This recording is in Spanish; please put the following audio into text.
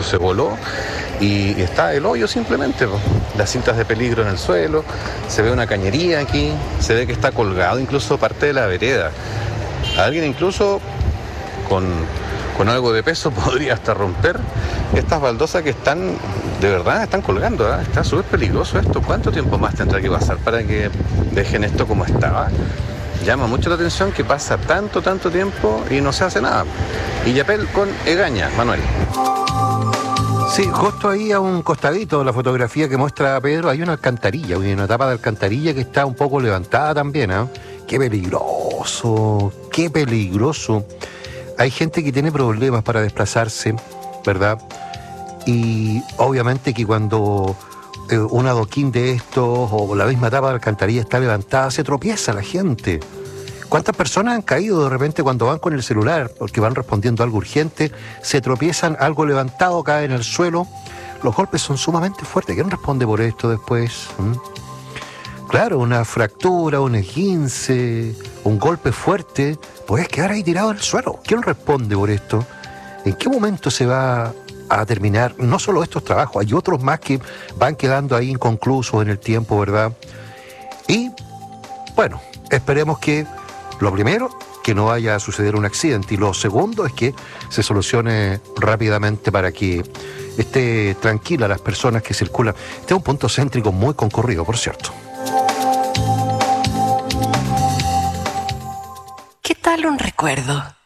se voló y está el hoyo simplemente, po. Las cintas de peligro en el suelo, se ve una cañería aquí, se ve que está colgado incluso parte de la vereda. Alguien incluso con algo de peso podría hasta romper estas baldosas que están, de verdad, están colgando, ¿eh? Está súper peligroso esto. ¿Cuánto tiempo más tendrá que pasar para que dejen esto como estaba? Llama mucho la atención que pasa tanto tiempo y no se hace nada. Illapel con Egaña, Manuel. Sí, justo ahí a un costadito de la fotografía que muestra Pedro hay una alcantarilla, una tapa de alcantarilla que está un poco levantada también, ¿eh? Qué peligroso, qué peligroso. Hay gente que tiene problemas para desplazarse, ¿verdad? Y obviamente que cuando un adoquín de estos o la misma tapa de alcantarilla está levantada, se tropieza la gente. ¿Cuántas personas han caído de repente cuando van con el celular porque van respondiendo algo urgente, se tropiezan, algo levantado cae en el suelo? Los golpes son sumamente fuertes. ¿Quién responde por esto después? Claro, una fractura, un esguince, un golpe fuerte, puedes quedar ahí tirado en el suelo. ¿Quién responde por esto? ¿En qué momento se va a terminar? No solo estos trabajos, hay otros más que van quedando ahí inconclusos en el tiempo, ¿verdad? Y, bueno, esperemos que, lo primero, que no vaya a suceder un accidente. Y lo segundo es que se solucione rápidamente para que esté tranquila las personas que circulan. Este es un punto céntrico muy concurrido, por cierto. ¿Qué tal un recuerdo?